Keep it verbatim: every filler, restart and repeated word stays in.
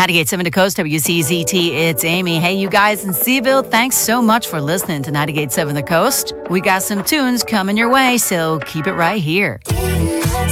ninety-eight point seven The Coast, W C Z T, it's Amy. Hey, you guys in Seville, thanks so much for listening to ninety-eight point seven The Coast. We got some tunes coming your way, so keep it right here.